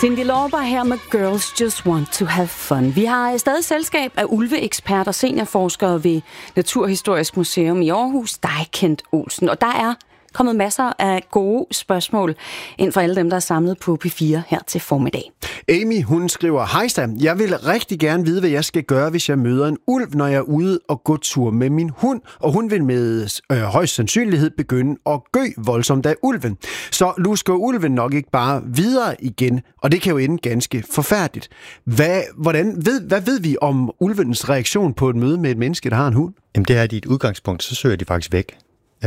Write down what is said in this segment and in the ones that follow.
Cyndi Lauper her med Girls Just Want to Have Fun. Vi har stadig selskab af ulveeksperter og seniorforskere ved Naturhistorisk Museum i Aarhus, dig Kent Olsen. Og der er kommet masser af gode spørgsmål ind fra alle dem, der er samlet på P4 her til formiddag. Amy, hun skriver, hejsta, jeg vil rigtig gerne vide, hvad jeg skal gøre, hvis jeg møder en ulv, når jeg er ude og gå tur med min hund, og hun vil med højst sandsynlighed begynde at gø voldsomt af ulven. Så lusker ulven nok ikke bare videre igen, og det kan jo ende ganske forfærdeligt. Hvad ved vi om ulvens reaktion på et møde med et menneske, der har en hund? Jamen det er de et udgangspunkt, så søger de faktisk væk.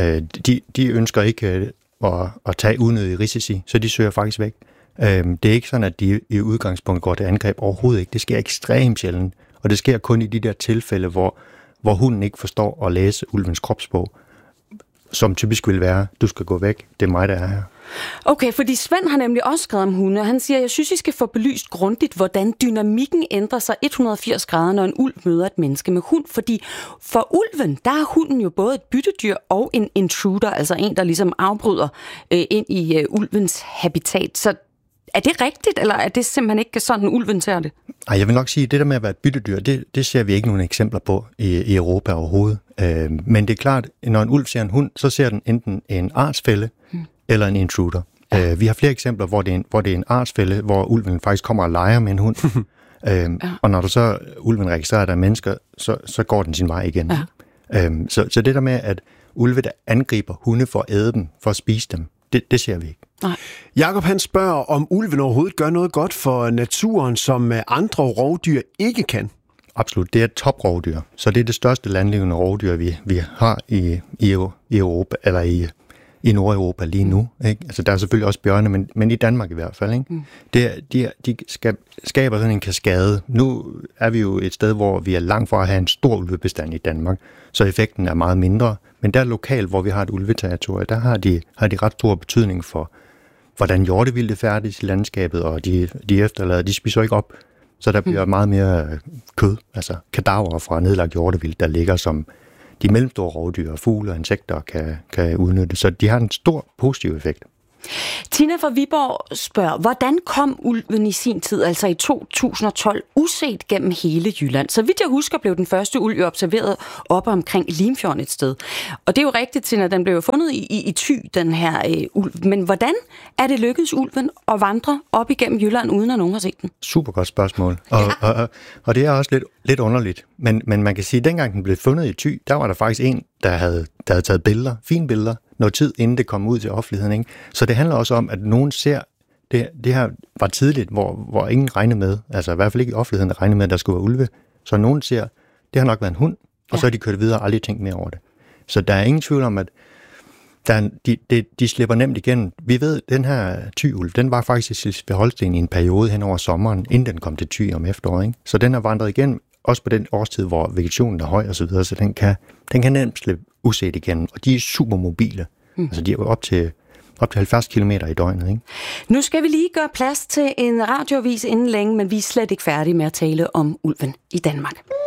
De ønsker ikke at tage unødige risici, så de søger faktisk væk. Det er ikke sådan, at de i udgangspunkt går til angreb overhovedet ikke. Det sker ekstremt sjældent, og det sker kun i de der tilfælde, hvor hunden ikke forstår at læse ulvens kropssprog, som typisk vil være, du skal gå væk, det er mig, der er her. Okay, fordi Svend har nemlig også skrevet om hunde, og han siger, jeg synes, I skal få belyst grundigt, hvordan dynamikken ændrer sig 180 grader, når en ulv møder et menneske med hund. Fordi for ulven, der er hunden jo både et byttedyr og en intruder, altså en, der ligesom afbryder ind i ulvens habitat. Så er det rigtigt, eller er det simpelthen ikke sådan, ulven ser det? Ej, jeg vil nok sige, at det der med at være et byttedyr, det ser vi ikke nogen eksempler på i Europa overhovedet. Men det er klart, at når en ulv ser en hund, så ser den enten en artsfælle eller en intruder. Ja. Vi har flere eksempler, hvor det er en artsfælle, hvor ulven faktisk kommer og leger med en hund. Og når ulven registrerer, at der er mennesker, så går den sin vej igen. Ja. Så det der med, at ulve, der angriber hunde for at æde dem, for at spise dem, det ser vi ikke. Nej. Jakob han spørger, om ulven overhovedet gør noget godt for naturen, som andre rovdyr ikke kan. Absolut. Det er et toprovdyr. Så det er det største landlevende rovdyr, vi har i Europa, eller i Nordeuropa lige nu. Ikke? Altså, der er selvfølgelig også bjørne, men i Danmark i hvert fald. Ikke? De skaber sådan en kaskade. Nu er vi jo et sted, hvor vi er langt fra at have en stor ulvebestand i Danmark, så effekten er meget mindre. Men der lokalt, hvor vi har et ulveterritorie, der har de ret stor betydning for, hvordan hjortevildt færdes i landskabet, og de efterlader, de spiser ikke op. Så der bliver meget mere kød, altså kadaver fra nedlagt hjortevildt, der ligger som de mellemstore rovdyr, fugle og insekter kan udnytte. Så de har en stor positiv effekt. Tina fra Viborg spørger, hvordan kom ulven i sin tid, altså i 2012, uset gennem hele Jylland? Så vidt jeg husker, blev den første ulv observeret oppe omkring Limfjorden et sted. Og det er jo rigtigt, Tina, den blev jo fundet i Thy, den her ulv. Men hvordan er det lykkedes ulven at vandre op igennem Jylland, uden at nogen har set den? Super godt spørgsmål. Og det er også lidt underligt. Men man kan sige, at dengang den blev fundet i Thy, der var der faktisk en, der havde taget billeder, fine billeder, noget tid inden det kom ud til offentligheden. Ikke? Så det handler også om, at nogen ser, det her var tidligt, hvor ingen regnede med, altså i hvert fald ikke i offentligheden regnede med, at der skulle være ulve. Så nogen ser, det har nok været en hund, og så har de kørt videre og aldrig tænkt mere over det. Så der er ingen tvivl om, at de slipper nemt igennem. Vi ved, at den her Thy-ulv, den var faktisk i Slesvig-Holsten i en periode hen over sommeren, inden den kom til Thy om efteråret. Ikke? Så den har vandret igennem, også på den årstid, hvor vegetationen er høj og så videre, så den kan nemt slippe uset igennem, og de er super mobile. Altså de er op til 70 km i døgnet. Ikke? Nu skal vi lige gøre plads til en radioavis inden længe, men vi er slet ikke færdige med at tale om ulven i Danmark.